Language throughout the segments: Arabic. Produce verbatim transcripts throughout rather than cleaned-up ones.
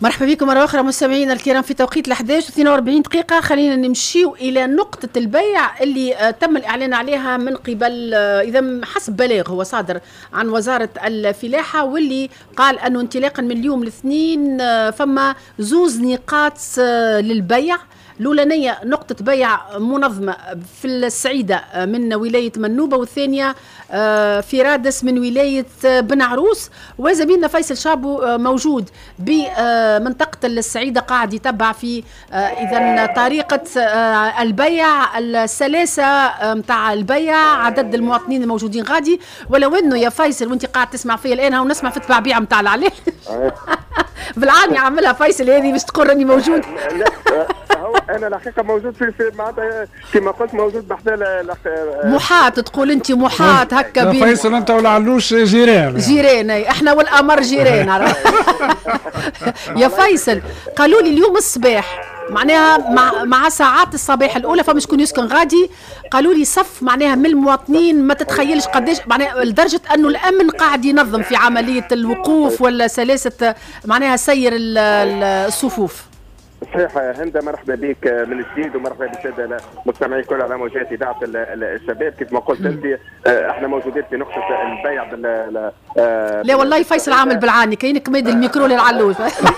مرحبا بكم مرة أخرى مستمعينا الكرام في توقيت الأحد عشر واثنين وأربعين دقيقة. خلينا نمشيو إلى نقطة البيع اللي آه تم الإعلان عليها من قبل آه إذا حسب بلاغ هو صادر عن وزارة الفلاحة، واللي قال أنه انطلاقا من اليوم الاثنين آه فما زوز نقاط آه للبيع. الأولانية نقطة بيع منظمة في السعيدة من ولاية منوبة، والثانية في رادس من ولاية بن عروس. وزميلنا فيصل شابو موجود بمنطقة السعيدة قاعد يتبع في إذن طريقة البيع، السلاسة متاع البيع، عدد المواطنين الموجودين غادي. ولو أنه يا فيصل وانت قاعد تسمع فيا الآن ونسمع في التبعبيع متاع العليه بالعاني عملها فيصل هذه باش تقول راني موجود. هو انا الحقيقه موجود في, في معناتها كما قلت موجود بحذا محاط، تقول انت محاط هكا بين فيصل انت والعلوش جيران جيران احنا والامر جيران. يا فيصل قالوا لي اليوم الصباح معناها مع, مع ساعات الصباح الاولى فما شكون يسكن غادي، قالوا لي صف معناها من المواطنين ما تتخيلش قداش، معناها لدرجه انه الامن قاعد ينظم في عمليه الوقوف ولا سلاسه معناها سير الصفوف. صحيح هند، مرحبا بك من جديد ومرحبا بالساده المستمعين كل على موجات اذاعه الشباب. كيف ما قلت انت احنا موجودين في نقطه البيع بال لا والله فيصل عامل بالعاني كاينك ميد الميكرو للعلوش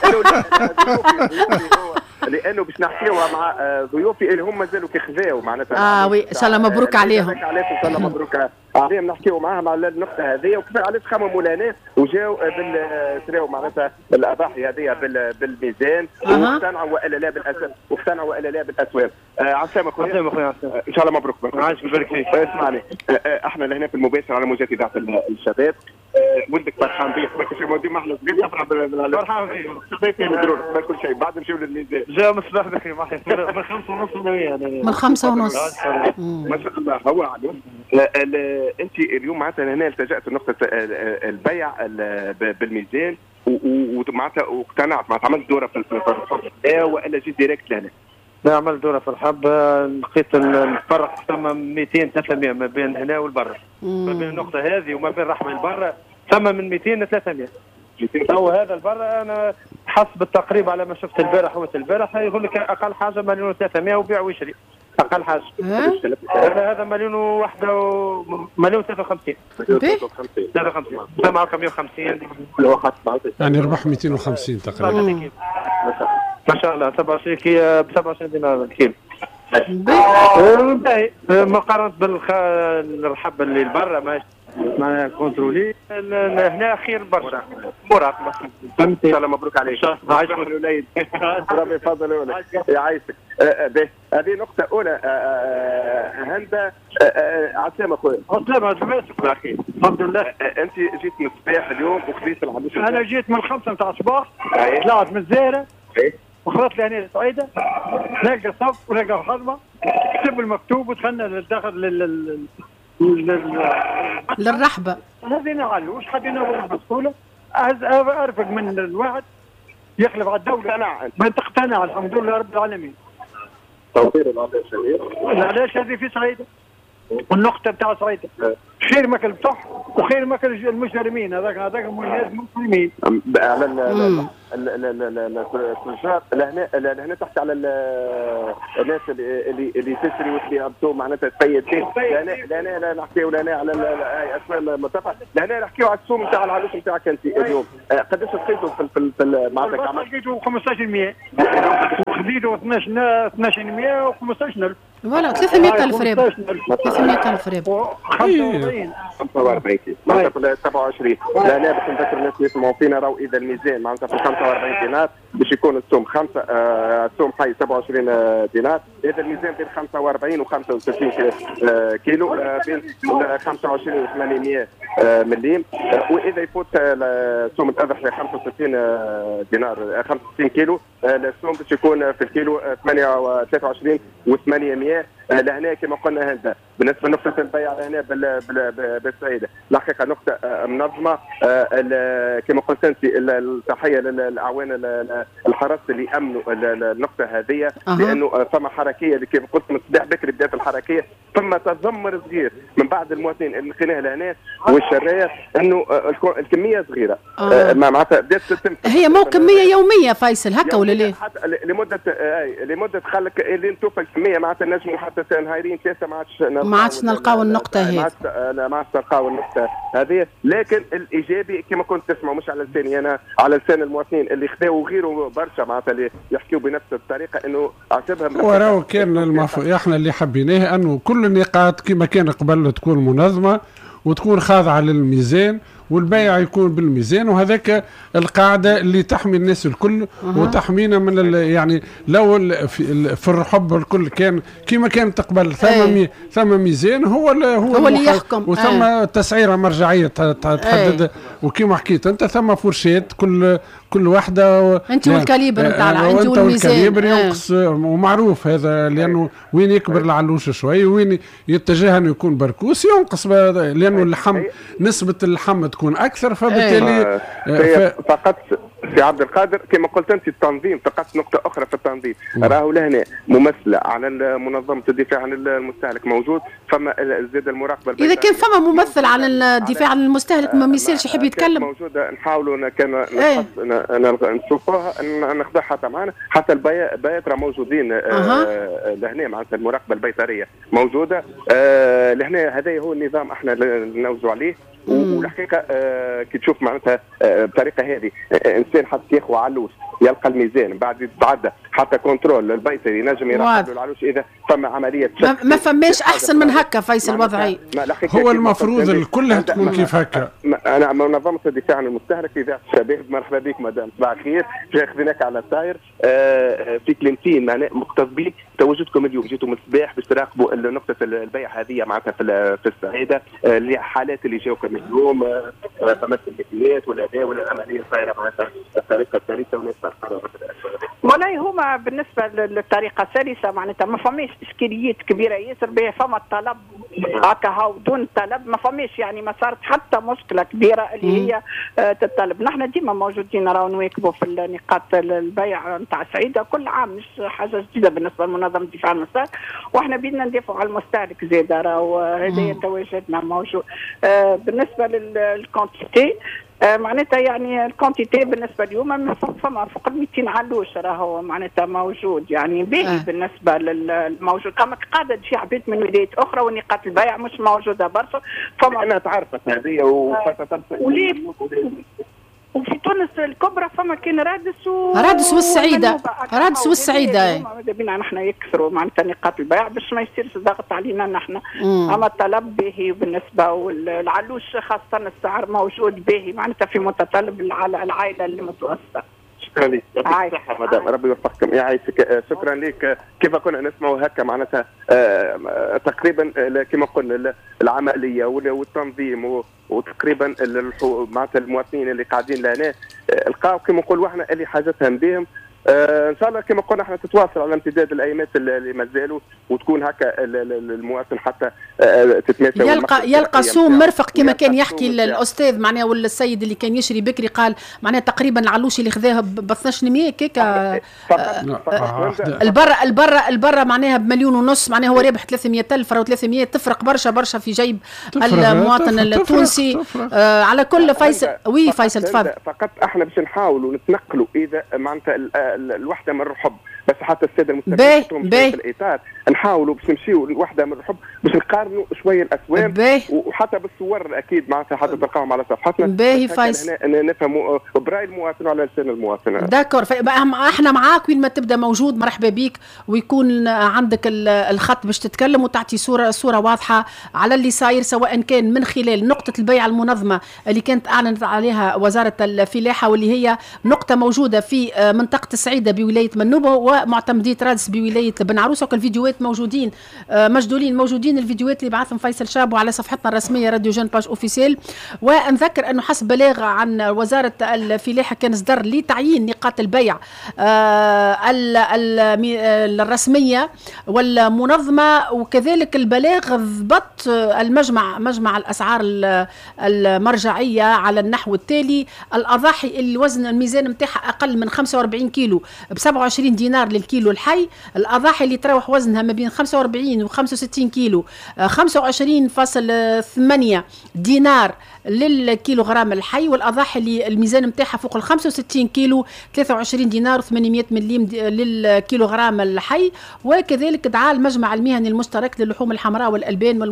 لانه باش نحكيو مع ضيوفي اللي هم مازالوا كيخفاو معناتها. اه وي ان شاء الله مبروك عليهم. عليكم ان شاء الله مبروك عليهم. نحكيو معاهم على النقطه هذه وكيف علاش خمموا لنا وجاو بالشراو معناتها الاضاحي هذه بالميزان واقتنعوا والا لا بالاسواق واقتنعوا والا لا بالاسواق. عسلامة خويا. عسلامة خويا. ان شاء الله مبروك. عايش يبارك فيك. اسمعني احنا لهنا في المباشر على موجات اذاعه الشباب. ولدك فرحان بيك برك شي مودي محلى صغير يفرح بالعلاج. فرحان بيك. شبيتي مدرور كل شيء بعد نمشيو للميزان. جا من الصباح بكري معي من خمسة ونص من من خمسة ونص. ما شاء الله. هو عليهم انت اليوم معناتها هنا التجأت لنقطه البيع بالميزان ومعناتها واقتنعت معناتها عملت دوره في الحب والا جيت ديريكت لهنا؟ لا عملت دوره في الحب، لقيت الفرق ثم مئتين ثلاثمئة ما بين هنا والبرة، ما بين النقطه هذه وما بين رحمه البرة ثم من مئتين ل ثلاثمئة. تو هذا البرة انا حسب التقريب على ما شفت البارح وقت البارح يقول لك اقل حاجه مليون وثلاثمئة وبيع ويشري اقل حاجه. هذا هذا مليون وواحدة و... مليون ثلاثة وخمسين. ثلاثة وخمسين سبعة ومئة وخمسين يعني ربح مئتين وخمسين تقريبا. ما شاء الله سبعة وعشرين كي ب سبعة وعشرين دينار الكيلو. باهي مقارنة بالحب اللي برا ما ما كونترولي هنا خير برشا مراقبه. فهمت. ان شاء الله مبروك عليك. عايشك الوليد ربي يفضل لك يعيشك. هذه نقطه اولى. هند عسلامة خويا. عسلامة لاباسك اخي الحمد لله. انت جيت من الصباح اليوم وخذيت العلوش؟ انا جيت من الخمسه نتاع الصباح طلعت من الزهره وخرجت لهنا الصعيده نلقى صف ونلقى حرمه كتب المكتوب ودخلنا للداخل لل للرحبه. هذه علوش حبينا مسؤوله ارفق من الواحد يخلف على الدوله. ما تقتنع الحمد لله رب العالمين. توفير العلاش هذه العلاش هذه في صعيده والنقطه بتاع صعيده خير ماكل بتاع وخير ماكل المجرمين. هذاك هذاك المسلمين على التجار لهنا لهنا تحت على الناس اللي اللي تشتري وتبيع بتوع معناتها تفيد فيه. لهنا لهنا لا نحكيو لهنا على اسماء المتفق. لهنا نحكيو على السوم نتاع العلوش نتاعك انت اليوم. قداش لقيتوا في في معناتها عملت؟ لقيتوا خمسطاش بالمئة وخذيتوا اثناش بالمئة وخمسطاش ألف. فوالا ثلاثمئة ألف ريال. ثلاثمئة ألف ريال. خمسة وأربعين خمسة وأربعين معناتها سبعة وعشرين. لا لا باش نذكر الناس اللي يسمعوا فينا راهو اذا الميزان معناتها في خمسة وأربعين دينار باش يكون السوم خمسة آه السوم حي سبعة وعشرين دينار. هذا الميزان بين خمسة وأربعين و خمسة وستين كيلو آه بين خمسة وعشرين و ثمانمئة آه مليم. آه واذا يفوت السوم الاضحيه خمسة وستين دينار خمسة وستين كيلو آه السوم باش يكون في الكيلو ثمانية وثلاثة وعشرين و ثمانمئة. لهنا كما قلنا هذا بالنسبه لنقطه البيع هنا بالسعيده الحقيقه نقطه منظمه. كما قلت انت التحيه للاعوان الحرس اللي امنوا النقطه هذه أه. لانه ثم حركيه اللي كيف قلت من الصباح بكري بدات الحركيه ثم تذمر صغير من بعض المواطنين اللي لقيناه لهنا والشرايات انه الكميه صغيره أه. معناتها بدات تتم هي مو كميه يوميه فيصل هكا ولا ليه؟ حتى لمده لمده خلك اللي توفى الكميه معناتها نجموا حتى نهارين ثلاثه ما عادش ما عادش نلقاو النقطه هذه ما عادش نلقاو النقطه هذه. لكن الايجابي كما كنت تسمعوا مش على لساني انا على لسان المواطنين اللي خذاوا غيرهم برشا معناتها اللي يحكيوا بنفس الطريقه انه عجبهم. هو راهو كان المف... احنا اللي حبيناه انه كل النقاط كما كان قبل تكون منظمه وتكون خاضعه للميزان والبيع يكون بالميزان، وهذاك القاعده اللي تحمي الناس الكل أه. وتحمينا من يعني لو في, في الرحب الكل كان كما كانت قبل ثم مي ثم ميزان هو هو, هو اللي يحكم وثم أه. تسعيره مرجعيه تحدد أه. وكما حكيت انت ثم فرشات كل كل واحده انت يعني والكاليبر نتاع أه. انت والميزان والكاليبر ينقص أه. ومعروف هذا لانه وين يكبر العلوش شوي وين يتجه انه يكون بركوس ينقص لانه اللحم نسبه اللحم تكون اكثر فبالتالي ف... فقط سي عبد القادر كما قلت انت التنظيم فقط نقطه اخرى في التنظيم راهو لهنا ممثله على منظمه الدفاع عن المستهلك موجود فما زاد المراقبه اذا كان فما ممثل على الدفاع عن المستهلك ما يصيرش يحب يتكلم موجوده نحاولوا كان نشوفوها ناخذها حتى معنا حتى البيات راه موجودين أه. لهنا معناتها المراقبه البيطريه موجوده أه لهنا هذا هو النظام احنا نوزوا عليه. والحقيقه آه كي تشوف معناتها آه بطريقه هذه آه انسان حتى ياخذ علوش يلقى الميزان بعد يتعدى حتى كنترول البيطري ينجم يراقب العلوش اذا فما عمليه ما, ما فماش احسن من هكا فيصل وضعي. هو المفروض الكل تكون كيف هكا. انا منظمه الدفاع عن المستهلك في اذاعه الشباب مرحبا بك مدام صباح الخير خذيناك على الطاير آه في كلمتين معناها مقتضبين تواجدكم اليوم جيتوا من الصباح باش تراقبوا نقطه البيع هذه معناتها في في السعيده اللي آه حالات اللي جاوكم اليوم فما التمثيلات ولا لا ولا العمليه صايره معناتها الطريقه الثالثه والناس والله هما بالنسبه للطريقه الثالثه معناتها ما فماش اشكاليات كبيره ياسر بها فما الطلب هكا هاو دون طلب ما فماش يعني ما صارت حتى مشكله كبيره اللي هي آه تتطلب. نحن ديما موجودين راهو نواكبوا في النقاط البيع نتاع السعيده كل عام مش حاجه جديده بالنسبه لمنظمه الدفاع عن المستهلك واحنا بدنا ندافعوا على المستهلك زاد راهو هذا تواجدنا موجود. آه بالنسبه للكونتيتي آه معناتها يعني الكونتيتي بالنسبه اليوم فما فوق مئتين علوش راهو معناتها موجود يعني باهي آه. بالنسبه للموجود كما قاعده تجي عبيد من ولايات اخرى ونقاط البيع مش موجوده برشا فما انا تعرفت هذه وخاصه وليه وفي تونس الكبرى فما كان رادس و... رادس والسعيده رادس والسعيده ماذا بينا نحن يكثروا معناتها نقاط البيع باش ما يصيرش ضغط علينا نحن. اما الطلب باهي بالنسبه والعلوش خاصه السعر موجود باهي معناتها في متطلب العائله المتوسطه. شكرا لك يعطيك الصحة مدام ربي يوفقكم يعيشك. شكرا لك. كيف كنا نسمعوا هكا معناتها آه تقريبا كما قلنا العمليه والتنظيم وتقريبا معناتها المواطنين اللي قاعدين لهنا لقاو كما نقولوا احنا اللي حاجتهم بهم. آه ان شاء الله كما قلنا احنا تتواصل على امتداد الايامات اللي مازالوا وتكون هكا المواطن حتى آه تتماشى يلقى يلقى سوم مرفق كما كان يحكي الاستاذ معناها ولا السيد اللي كان يشري بكري قال معناها تقريبا العلوش اللي خذاها ب اثناش مية كيكا البرة البرة البرة معناها بمليون ونص معناها هو رابح ثلاثمية ألف او ثلاثمية تفرق برشا برشا في جيب المواطن التونسي. آه على كل فيصل وي فيصل تفضل. فقط احنا باش نحاولوا نتنقلوا اذا معناتها الوحده من الرحب بس حتى الساده المستثمرين في الاطار نحاولوا باش نمشيو الوحده من الرحب باش نقارنوا شويه الاسواق وحتى بالصور اكيد معناتها حتى تلقاهم على صفحتنا باهي فايز نفهموا براي المواطن وعلى لسان المواطن. داكور احنا معاك وين ما تبدا موجود مرحبا بيك ويكون عندك الخط باش تتكلم وتعطي صوره صوره واضحه على اللي صاير سواء كان من خلال نقطه البيع المنظمه اللي كانت اعلنت عليها وزاره الفلاحه واللي هي نقطه موجوده في منطقه السعيده بولايه منوبه ومعتمديه رادس بولايه بن عروسه. وكل الفيديوهات الفيديوهات موجودين آه مجدولين موجودين الفيديوهات اللي بعثهم فيصل شابو على صفحتنا الرسميه راديو جون باج اوفيسيل. ونذكر انه حسب بلاغ عن وزاره الفلاحه كان اصدر لتعيين نقاط البيع آه الرسميه والمنظمه، وكذلك البلاغ ضبط المجمع مجمع الاسعار المرجعيه على النحو التالي: الاضاحي اللي وزن الميزان نتاعها اقل من خمسة وأربعين كيلو ب سبعة وعشرين دينار للكيلو الحي، الاضاحي اللي تروح وزنها ما بين خمسة وأربعين و خمسة وستين كيلو خمسة وعشرين فاصلة ثمانية دينار للكيلو غرام الحي، والاضاحي اللي الميزان نتاعها فوق ال خمسة وستين كيلو ثلاثة وعشرين دينار وثمانمائة مليم للكيلو غرام الحي. وكذلك دعا المجمع المهني المشترك للحوم الحمراء والالبان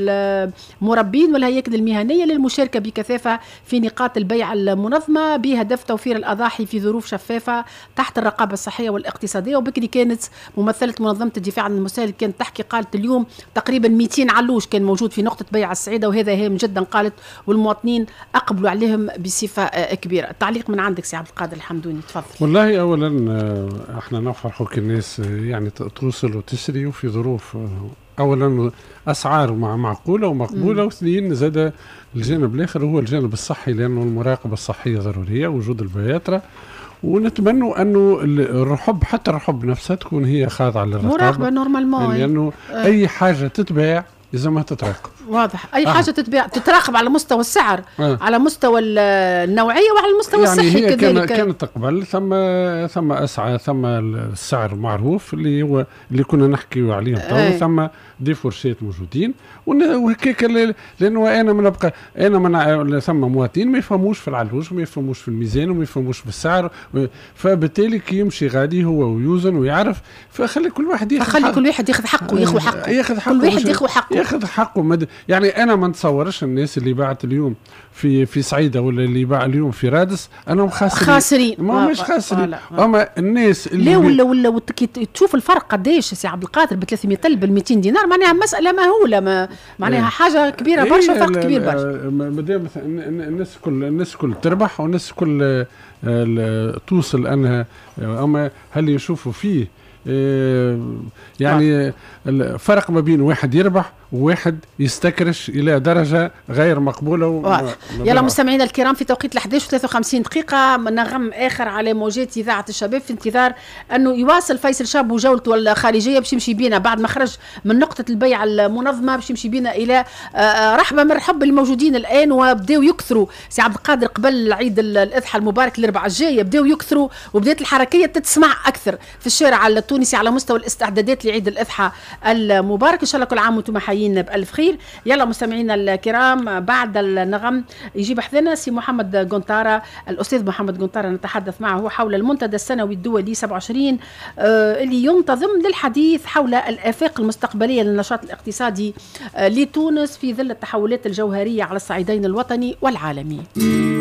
والمربين والهياكل المهنيه للمشاركه بكثافه في نقاط البيع المنظمه بهدف توفير الاضاحي في ظروف شفافه تحت الرقابه الصحيه والاقتصاديه. وبكري كانت ممثله منظمه الدفاع عن المستهلك كانت تحكي، قالت اليوم تقريبا مئتين علوش كان موجود في نقطه بيع السعيده، وهذا هام جدا قالت، والمواطنين اقبلوا عليهم بصفه كبيره. التعليق من عندك سي عبد القادر الحمدوني، تفضل. والله اولا احنا نفرحوا كالناس يعني توصل وتشتري وفي ظروف اولا اسعار معقوله ومقبوله، واثنين زاد الجانب الاخر هو الجانب الصحي، لانه المراقبه الصحيه ضروريه وجود البياتره، ونتمنوا انه الرحب حتى الرحب نفسها تكون هي خاضعه للرقابه مراقبه نورمالمون، لانه آه. اي حاجه تتباع إذا ما تتراقب. واضح. أي آه. حاجة تتباع تتراقب على مستوى السعر آه. على مستوى النوعية وعلى المستوى يعني الصحي هي كذلك. كان كانت قبل ثم ثم أسعى ثم السعر معروف اللي هو اللي كنا نحكي عليه آه. ثم دي فرشات موجودين وهكاك، لأنه أنا من أبقى أنا من ثم مواطنين ما يفهموش في العلوش وما يفهموش في الميزان وما يفهموش في السعر، فبالتالي كي يمشي غادي هو ويوزن ويعرف، فخلي كل واحد ياخذ خلي كل واحد ياخذ حقه ياخذ حقه ياخذ حقه كل واحد ياخذ حقه ياخذ حقه مد... يعني انا ما نتصورش الناس اللي باعت اليوم في في سعيده ولا اللي باع اليوم في رادس انهم خاسرين خاسرين ما مش خاسرين، اما الناس اللي لا ولا ولا تشوف الفرق قديش سي عبد القادر ب ثلاثمائة ألف بال مئتين دينار، معناها مساله مهوله، ما معناها إيه. حاجه كبيره برشا، فرق كبير برشا. مادام الناس كل الناس كل تربح والناس كل توصل انها، اما هل يشوفوا فيه يعني الفرق ما بين واحد يربح وواحد يستكرش إلى درجة غير مقبولة واضح. يلا مستمعينا الكرام، في توقيت الحداش وثلاثة وخمسين دقيقة نغم آخر على موجات إذاعة الشباب في انتظار أنه يواصل فيصل شابو جولته الخارجية باش يمشي بينا بعد ما خرج من نقطة البيع المنظمة، باش يمشي بينا إلى رحبة من رحب الموجودين الآن، وبداو يكثروا سي عبد القادر قبل عيد الأضحى المبارك الأربعاء الجاية، بداو يكثروا وبدات الحركية تتسمع أكثر في الشارع التونسي على مستوى الاستعدادات لعيد الأضحى المبارك. إن شاء الله كل عام وانتم حيين بألف خير. يلا مستمعينا الكرام، بعد النغم يجيب حذنا سي محمد قنطارة، الأستاذ محمد قنطارة نتحدث معه حول المنتدى السنوي الدولي سبعة وعشرين آه اللي ينتظم للحديث حول الآفاق المستقبلية للنشاط الاقتصادي آه لتونس في ظل التحولات الجوهرية على الصعيدين الوطني والعالمي.